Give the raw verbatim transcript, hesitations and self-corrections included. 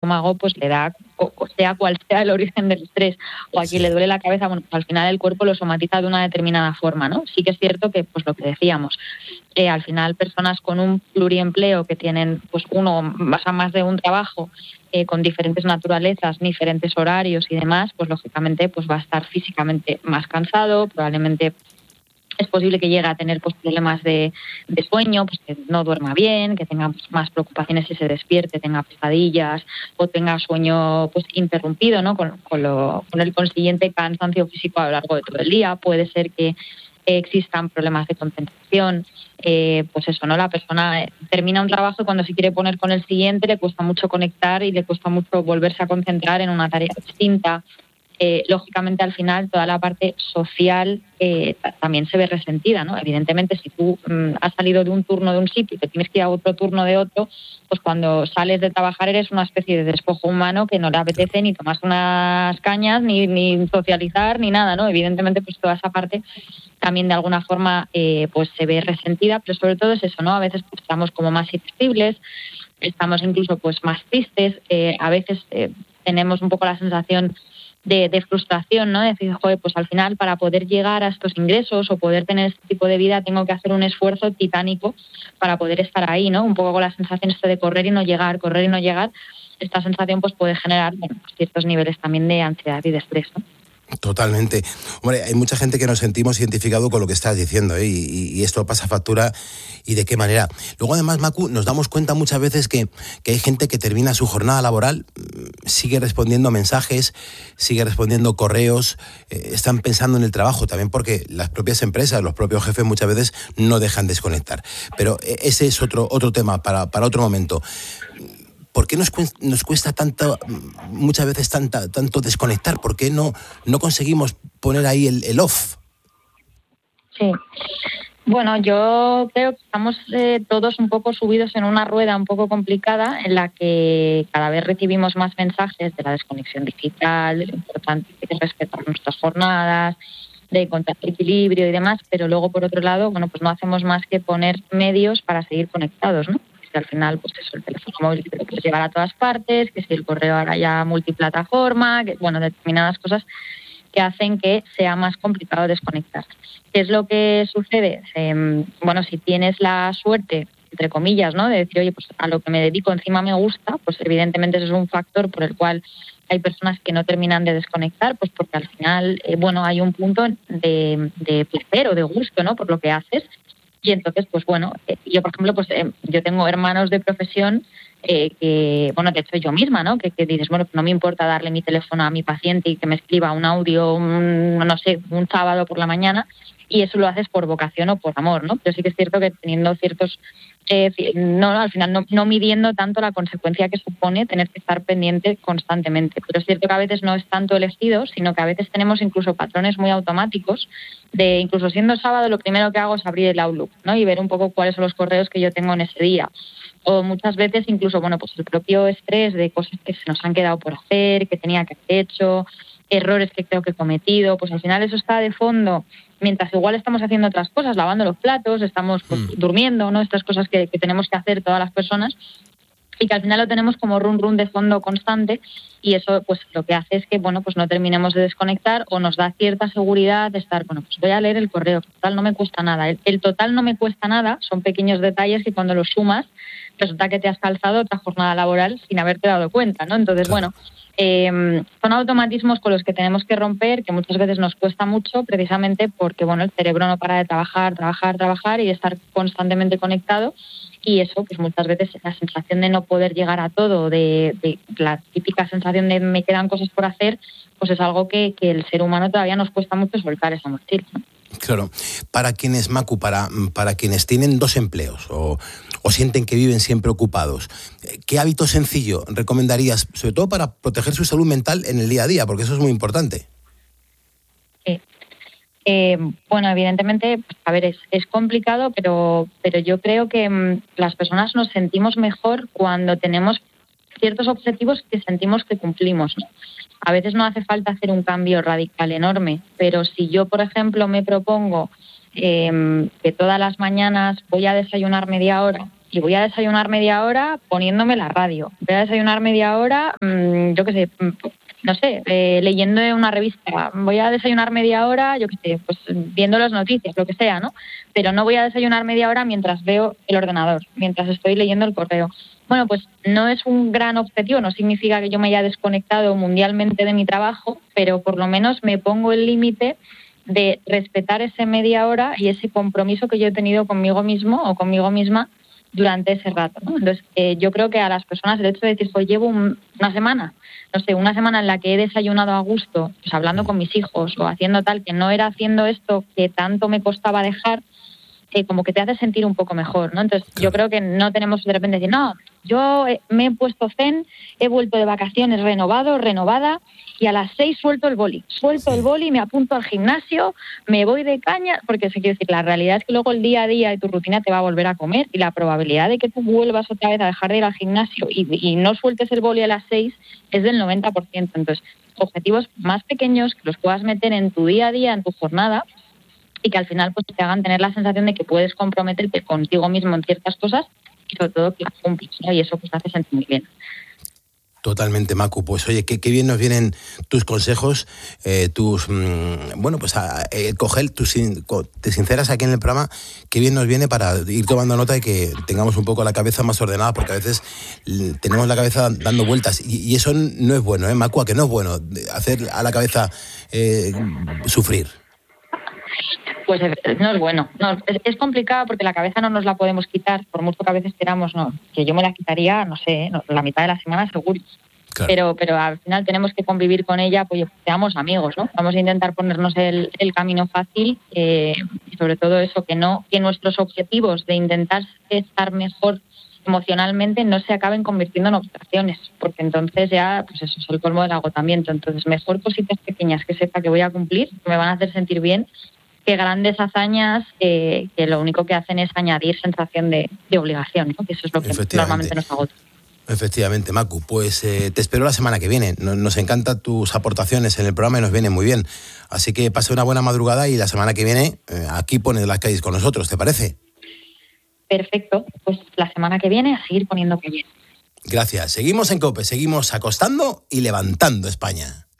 estómago pues le da, o sea cual sea el origen del estrés, o a quien le duele la cabeza, bueno, pues al final el cuerpo lo somatiza de una determinada forma, ¿no? Sí que es cierto que, pues lo que decíamos, eh, al final personas con un pluriempleo que tienen pues uno, o sea, más de un trabajo, eh, con diferentes naturalezas, diferentes horarios y demás, pues lógicamente pues va a estar físicamente más cansado, probablemente es posible que llegue a tener pues, problemas de, de sueño, pues que no duerma bien, que tenga pues, más preocupaciones si se despierte, tenga pesadillas o tenga sueño pues interrumpido, ¿no? Con, con, lo, con el consiguiente cansancio físico a lo largo de todo el día. Puede ser que eh, existan problemas de concentración, eh, pues eso, ¿no? La persona termina un trabajo y cuando se quiere poner con el siguiente le cuesta mucho conectar y le cuesta mucho volverse a concentrar en una tarea distinta. Eh, lógicamente al final toda la parte social eh, también se ve resentida, ¿no? Evidentemente si tú mm, has salido de un turno de un sitio y te tienes que ir a otro turno de otro, pues cuando sales de trabajar eres una especie de despojo humano que no le apetece ni tomar unas cañas, ni, ni socializar, ni nada, ¿no? Evidentemente pues toda esa parte también de alguna forma eh, pues se ve resentida, pero sobre todo es eso, ¿no? A veces pues, estamos como más irascibles, estamos incluso pues más tristes, eh, a veces eh, tenemos un poco la sensación De, de frustración, ¿no? De decir, joder, pues al final para poder llegar a estos ingresos o poder tener este tipo de vida tengo que hacer un esfuerzo titánico para poder estar ahí, ¿no? Un poco con la sensación esto de correr y no llegar, correr y no llegar, esta sensación pues puede generar, bueno, pues ciertos niveles también de ansiedad y de estrés, ¿no? Totalmente. Hombre, hay mucha gente que nos sentimos identificados con lo que estás diciendo, ¿eh? y, y esto pasa factura y de qué manera. Luego, además, Macu, nos damos cuenta muchas veces que, que hay gente que termina su jornada laboral, sigue respondiendo mensajes, sigue respondiendo correos, eh, están pensando en el trabajo también porque las propias empresas, los propios jefes muchas veces no dejan desconectar. Pero ese es otro, otro tema para, para otro momento. ¿Por qué nos cuesta, nos cuesta tanto, muchas veces tanta, tanto desconectar? ¿Por qué no, no conseguimos poner ahí el, el off? Sí. Bueno, yo creo que estamos eh, todos un poco subidos en una rueda un poco complicada en la que cada vez recibimos más mensajes de la desconexión digital, de lo importante que es respetar nuestras jornadas, de encontrar equilibrio y demás, pero luego, por otro lado, bueno, pues no hacemos más que poner medios para seguir conectados, ¿no? Que al final, pues eso, el teléfono móvil que lo puedes llevar a todas partes, que si el correo ahora ya multiplataforma, que, bueno, determinadas cosas que hacen que sea más complicado desconectar. ¿Qué es lo que sucede? Eh, bueno, si tienes la suerte, entre comillas, ¿no?, de decir, oye, pues a lo que me dedico encima me gusta, pues evidentemente eso es un factor por el cual hay personas que no terminan de desconectar, pues porque al final, eh, bueno, hay un punto de, de placer o de gusto, ¿no?, por lo que haces. Y entonces, pues bueno, eh, yo por ejemplo, pues eh, yo tengo hermanos de profesión eh, que, bueno, de hecho yo misma, ¿no? Que, que dices, bueno, no me importa darle mi teléfono a mi paciente y que me escriba un audio, un, no sé, un sábado por la mañana, y eso lo haces por vocación o por amor, ¿no? Pero sí que es cierto que teniendo ciertos, eh, no, al final no, no midiendo tanto la consecuencia que supone tener que estar pendiente constantemente. Pero es cierto que a veces no es tanto elegido, sino que a veces tenemos incluso patrones muy automáticos de, incluso siendo sábado, lo primero que hago es abrir el Outlook, ¿no?, y ver un poco cuáles son los correos que yo tengo en ese día. O muchas veces incluso, bueno, pues el propio estrés de cosas que se nos han quedado por hacer, que tenía que haber hecho, errores que creo que he cometido, pues al final eso está de fondo, mientras igual estamos haciendo otras cosas, lavando los platos, estamos pues, mm. durmiendo, ¿no?, estas cosas que, que tenemos que hacer todas las personas, y que al final lo tenemos como run run de fondo constante, y eso pues lo que hace es que, bueno, pues no terminemos de desconectar, o nos da cierta seguridad de estar, bueno, pues voy a leer el correo, total no me cuesta nada. El, el total no me cuesta nada son pequeños detalles que cuando los sumas resulta que te has calzado otra jornada laboral sin haberte dado cuenta, ¿no? Entonces, claro. bueno, eh, son automatismos con los que tenemos que romper, que muchas veces nos cuesta mucho, precisamente porque, bueno, el cerebro no para de trabajar, trabajar, trabajar y de estar constantemente conectado. Y eso, pues muchas veces la sensación de no poder llegar a todo, de, de la típica sensación de me quedan cosas por hacer, pues es algo que, que el ser humano todavía nos cuesta mucho soltar esa mochila, ¿no? Claro. Para quienes, Macu, para, para quienes tienen dos empleos o, o sienten que viven siempre ocupados, ¿qué hábito sencillo recomendarías, sobre todo para proteger su salud mental en el día a día? Porque eso es muy importante. Sí. Eh, bueno, evidentemente, a ver, es, es complicado, pero, pero yo creo que mmm, las personas nos sentimos mejor cuando tenemos ciertos objetivos que sentimos que cumplimos, ¿no? A veces no hace falta hacer un cambio radical enorme, pero si yo, por ejemplo, me propongo eh, que todas las mañanas voy a desayunar media hora y voy a desayunar media hora poniéndome la radio. Voy a desayunar media hora, mmm, yo qué sé, no sé, eh, leyendo una revista. Voy a desayunar media hora, yo qué sé, pues viendo las noticias, lo que sea, ¿no? Pero no voy a desayunar media hora mientras veo el ordenador, mientras estoy leyendo el correo. Bueno, pues no es un gran objetivo, no significa que yo me haya desconectado mundialmente de mi trabajo, pero por lo menos me pongo el límite de respetar ese media hora y ese compromiso que yo he tenido conmigo mismo o conmigo misma durante ese rato, ¿no? Entonces, eh, yo creo que a las personas el hecho de decir, pues llevo un, una semana, no sé, una semana en la que he desayunado a gusto, pues hablando con mis hijos o haciendo tal, que no era haciendo esto que tanto me costaba dejar, eh, como que te hace sentir un poco mejor, ¿no? Entonces, claro, yo creo que no tenemos de repente decir, no, yo me he puesto zen, he vuelto de vacaciones renovado, renovada, y a las seis suelto el boli. Suelto el boli, me apunto al gimnasio, me voy de caña, porque se quiere decir, la realidad es que luego el día a día de tu rutina te va a volver a comer, y la probabilidad de que tú vuelvas otra vez a dejar de ir al gimnasio y, y no sueltes el boli a las seis es del noventa por ciento. Entonces, objetivos más pequeños que los puedas meter en tu día a día, en tu jornada, y que al final pues te hagan tener la sensación de que puedes comprometerte contigo mismo en ciertas cosas y sobre todo que las cumples, ¿no? Y eso pues te hace sentir muy bien. Totalmente, Macu. Pues oye, qué, qué bien nos vienen tus consejos, eh, tus, mmm, bueno, pues a, eh, coger, tus, te sinceras aquí en el programa, qué bien nos viene para ir tomando nota y que tengamos un poco la cabeza más ordenada, porque a veces tenemos la cabeza dando vueltas y, y eso no es bueno, ¿eh, Macu? Que no es bueno hacer a la cabeza eh, sufrir. Pues no es bueno. No, es, es complicado porque la cabeza no nos la podemos quitar, por mucho que a veces queramos, no, que yo me la quitaría, no sé, no, la mitad de la semana seguro. Claro. Pero, pero al final tenemos que convivir con ella, pues seamos amigos, ¿no? Vamos a intentar ponernos el, el camino fácil eh, y sobre todo eso, que no, que nuestros objetivos de intentar estar mejor emocionalmente no se acaben convirtiendo en obstrucciones, porque entonces ya, pues eso es el colmo del agotamiento. Entonces, mejor cositas pequeñas que sepa que voy a cumplir, que me van a hacer sentir bien, que grandes hazañas eh, que lo único que hacen es añadir sensación de, de obligación, ¿no? Que eso es lo que normalmente nos agota. Efectivamente, Macu. Pues eh, te espero la semana que viene. Nos, nos encantan tus aportaciones en el programa y nos vienen muy bien. Así que pase una buena madrugada y la semana que viene eh, aquí pones las calles con nosotros, ¿te parece? Perfecto. Pues la semana que viene a seguir poniendo calles. Gracias. Seguimos en COPE, seguimos acostando y levantando España.